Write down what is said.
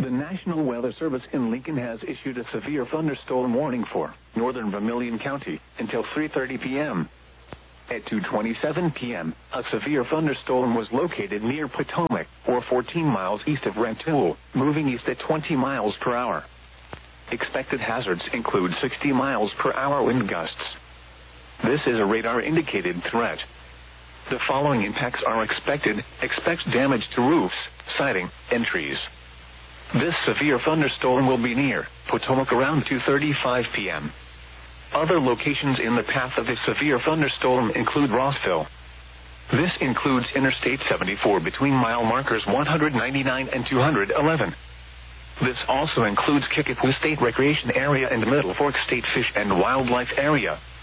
The National Weather Service in Lincoln has issued a severe thunderstorm warning for northern Vermilion County until 3:30 p.m. At 2:27 p.m., a severe thunderstorm was located near Potomac, or 14 miles east of Rantoul, moving east at 20 miles per hour. Expected hazards include 60 miles per hour wind gusts. This is a radar-indicated threat. The following impacts are expected. Expect damage to roofs, siding, and trees. This severe thunderstorm will be near Potomac around 2:35 p.m. Other locations in the path of this severe thunderstorm include Rossville. This includes Interstate 74 between mile markers 199 and 211. This also includes Kickapoo State Recreation Area and Middle Fork State Fish and Wildlife Area.